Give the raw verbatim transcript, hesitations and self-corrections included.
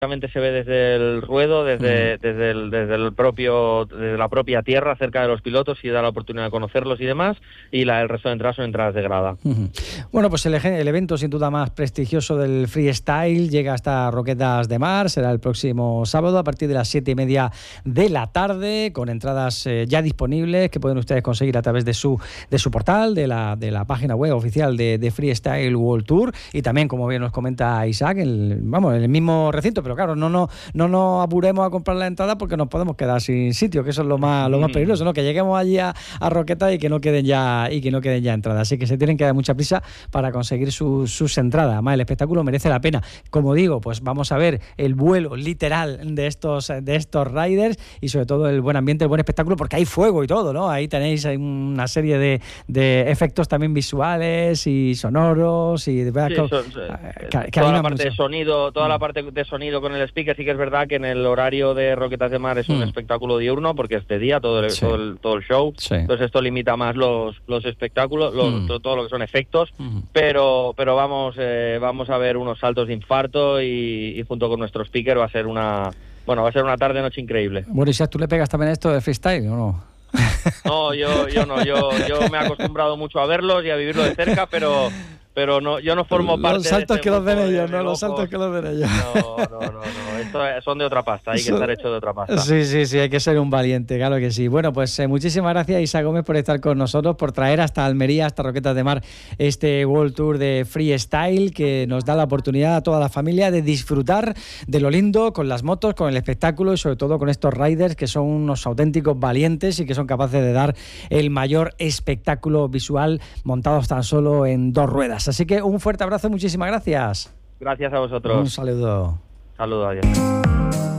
se ve desde el ruedo, desde, mm. desde, el, desde el propio, desde la propia tierra, cerca de los pilotos, y da la oportunidad de conocerlos y demás, y la, el resto de entradas son entradas de grada. Uh-huh. Bueno, pues el, el evento sin duda más prestigioso del freestyle llega hasta Roquetas de Mar, será el próximo sábado a partir de las siete y media de la tarde, con entradas eh, ya disponibles que pueden ustedes conseguir a través de su de su portal, de la, de la página web oficial de, de Freestyle World Tour, y también, como bien nos comenta Isaac, el, vamos, en el mismo recinto, pero claro, no, no, no nos apuremos a comprar la entrada porque nos podemos quedar sin sitio, que eso es lo más, lo más peligroso, ¿no? Que lleguemos allí a, a Roquetas y que no queden ya y que no queden ya entradas. Así que se tienen que dar mucha prisa para conseguir su, sus entradas. Además, el espectáculo merece la pena. Como digo, pues vamos a ver el vuelo literal de estos, de estos riders y sobre todo el buen ambiente, el buen espectáculo, porque hay fuego y todo, ¿no? Ahí tenéis una serie de, de efectos también visuales y sonoros y de verdad sí, que, son, que, que toda la parte mucho. de sonido, toda mm. la parte de sonido con el speaker. Sí que es verdad que en el horario de Roquetas de Mar es un mm. espectáculo diurno porque es de día todo el, sí. todo el, todo el show, sí. entonces esto limita más los, los espectáculos, los, mm. todo, todo lo que son efectos, mm. pero pero vamos eh, vamos a ver unos saltos de infarto y, y junto con nuestro speaker va a ser una bueno va a ser una tarde noche increíble. Bueno, y si tú le pegas también a esto de freestyle, ¿o no? No, yo yo no, yo yo me he acostumbrado mucho a verlos y a vivirlo de cerca, pero pero no, yo no formo parte los saltos de este que los ven ellos, de no, los saltos que los ven ellos. No, no, no, no, esto son de otra pasta, hay que estar hecho de otra pasta. Sí, sí, sí, hay que ser un valiente, claro que sí. Bueno, pues eh, muchísimas gracias, Isa Gómez, por estar con nosotros, por traer hasta Almería, hasta Roquetas de Mar, este World Tour de Freestyle que nos da la oportunidad a toda la familia de disfrutar de lo lindo con las motos, con el espectáculo y sobre todo con estos riders que son unos auténticos valientes y que son capaces de dar el mayor espectáculo visual montados tan solo en dos ruedas. Así que un fuerte abrazo, muchísimas gracias. Gracias a vosotros. Un saludo. Saludos, adiós.